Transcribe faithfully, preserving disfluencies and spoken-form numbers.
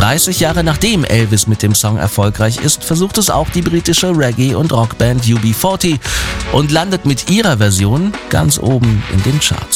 dreißig Jahre nachdem Elvis mit dem Song erfolgreich ist, versucht es auch die britische Reggae- und Rockband U B vierzig und landet mit ihrer Version ganz oben in den Charts.